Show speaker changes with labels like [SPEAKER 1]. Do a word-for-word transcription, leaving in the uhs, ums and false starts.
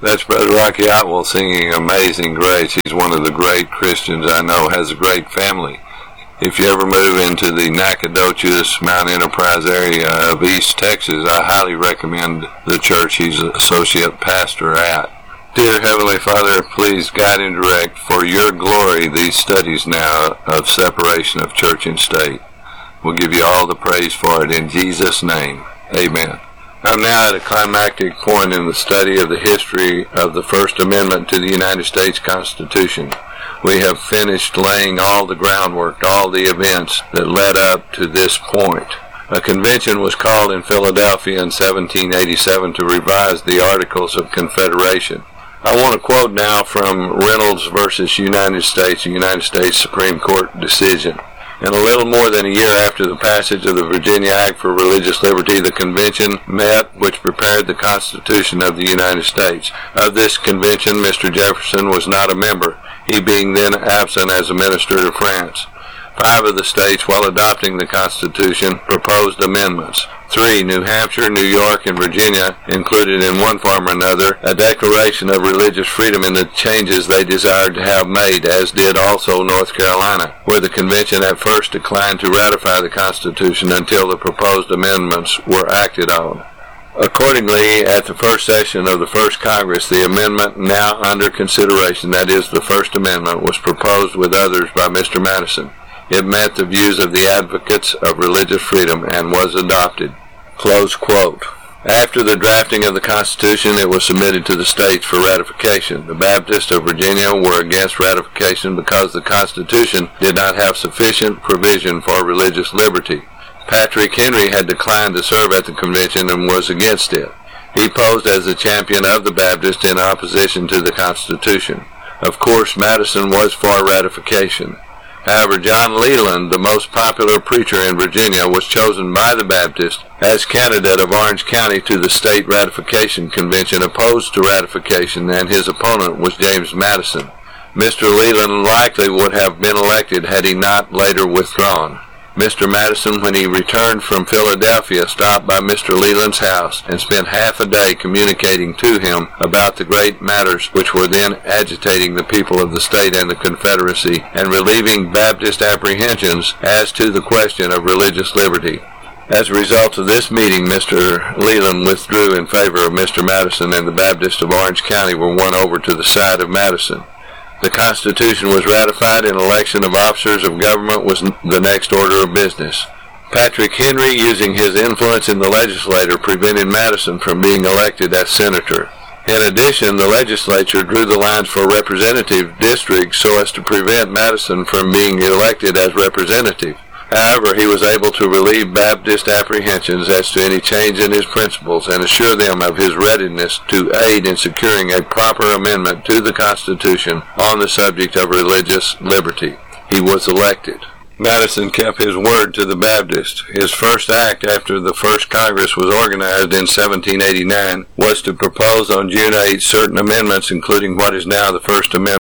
[SPEAKER 1] That's Brother Rocky Otwell singing Amazing Grace. He's one of the great Christians I know, has a great family. If you ever move into the Nacogdoches, Mount Enterprise area of East Texas, I highly recommend the church he's associate pastor at. Dear Heavenly Father, please guide and direct for your glory these studies now of separation of church and state. We'll give you all the praise for it in Jesus' name. Amen. I'm now at a climactic point in the study of the history of the First Amendment to the United States Constitution. We have finished laying all the groundwork, all the events that led up to this point. A convention was called in Philadelphia in seventeen eighty-seven to revise the Articles of Confederation. I want to quote now from Reynolds versus United States, a United States Supreme Court decision. In a little more than a year after the passage of the Virginia Act for Religious Liberty, the convention met which prepared the Constitution of the United States. Of this convention, Mister Jefferson was not a member, he being then absent as a minister to France. Five of the states, while adopting the Constitution, proposed amendments. Three, New Hampshire, New York, and Virginia, included in one form or another a declaration of religious freedom in the changes they desired to have made, as did also North Carolina, where the convention at first declined to ratify the Constitution until the proposed amendments were acted on. Accordingly, at the first session of the First Congress, the amendment now under consideration, that is, the First Amendment, was proposed with others by Mister Madison. It met the views of the advocates of religious freedom and was adopted. Close quote. After the drafting of the Constitution, it was submitted to the states for ratification. The Baptists of Virginia were against ratification because the Constitution did not have sufficient provision for religious liberty. Patrick Henry had declined to serve at the convention and was against it. He posed as the champion of the Baptists in opposition to the Constitution. Of course, Madison was for ratification. However, John Leland, the most popular preacher in Virginia, was chosen by the Baptists as candidate of Orange County to the state ratification convention opposed to ratification, and his opponent was James Madison. Mister Leland likely would have been elected had he not later withdrawn. Mister Madison, when he returned from Philadelphia, stopped by Mister Leland's house and spent half a day communicating to him about the great matters which were then agitating the people of the state and the Confederacy and relieving Baptist apprehensions as to the question of religious liberty. As a result of this meeting, Mister Leland withdrew in favor of Mister Madison, and the Baptists of Orange County were won over to the side of Madison. The Constitution was ratified, and election of officers of government was the next order of business. Patrick Henry, using his influence in the legislature, prevented Madison from being elected as senator. In addition, the legislature drew the lines for representative districts so as to prevent Madison from being elected as representative. However, he was able to relieve Baptist apprehensions as to any change in his principles and assure them of his readiness to aid in securing a proper amendment to the Constitution on the subject of religious liberty. He was elected. Madison kept his word to the Baptists. His first act after the First Congress was organized in seventeen eighty-nine was to propose on June eighth certain amendments, including what is now the First Amendment.